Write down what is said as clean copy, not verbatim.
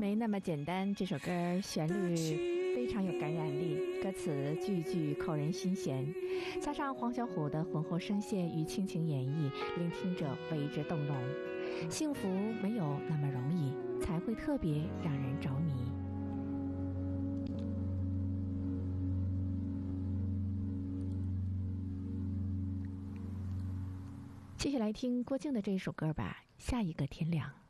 没那么简单，这首歌旋律非常有感染力，歌词句句扣人心弦，加上黄小琥的浑厚声线与倾情演绎，聆听者为之动容。幸福没有那么容易，才会特别让人着迷。继续来听郭靖的这一首歌吧，下一个天亮。